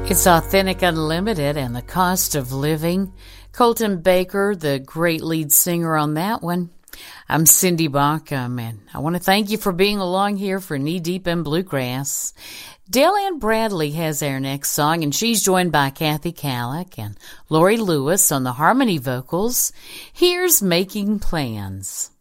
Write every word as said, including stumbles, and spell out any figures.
It's Authentic Unlimited and the Cost of Living. Colton Baker, the great lead singer on that one. I'm Cindy Baucom, and I want to thank you for being along here for Knee Deep in Bluegrass. Dale Ann Bradley has our next song, and she's joined by Kathy Kallick and Lori Lewis on the harmony vocals. Here's Making Plans.